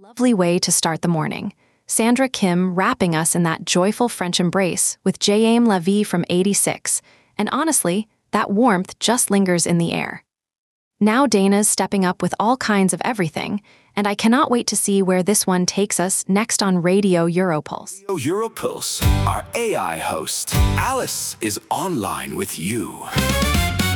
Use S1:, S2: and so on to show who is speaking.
S1: Lovely way to start the morning. Sandra Kim wrapping us in that joyful French embrace with J'aime la vie from 86, and honestly, that warmth just lingers in the air. Now Dana's stepping up with all kinds of everything, and I cannot wait to see where this one takes us next on Radio Europulse.
S2: Europulse, our AI host, Alice, is online with you.